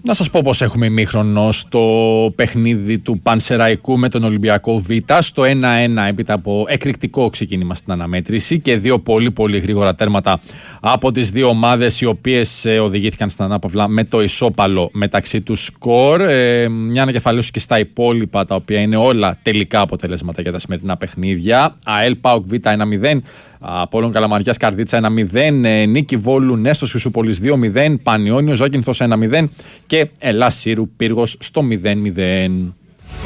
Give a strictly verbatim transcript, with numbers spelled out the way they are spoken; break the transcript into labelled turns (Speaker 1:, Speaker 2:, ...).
Speaker 1: Να σας πω πως έχουμε ημίχρονο στο παιχνίδι του Πανσεραϊκού με τον Ολυμπιακό Β. Στο ένα ένα έπειτα από εκρηκτικό ξεκίνημα στην αναμέτρηση και δύο πολύ πολύ γρήγορα τέρματα από τις δύο ομάδες οι οποίες ε, οδηγήθηκαν στην ανάπαυλα με το ισόπαλο μεταξύ τους σκορ. Ε, μια ανακεφαλαίωση και στα υπόλοιπα, τα οποία είναι όλα τελικά αποτελέσματα για τα σημερινά παιχνίδια. ΑΕΛ ΠΑΟΚ Β ένα μηδέν, Απόλλων Καλαμαριάς Καρδίτσα ένα μηδέν, ε, Νίκη Βόλου Νέστος Χρυσούπολης δύο μηδέν, Πανιόνιος Ζόκινθος ένα μηδέν και Ελλάς Σύρου Πύργος στο μηδέν μηδέν.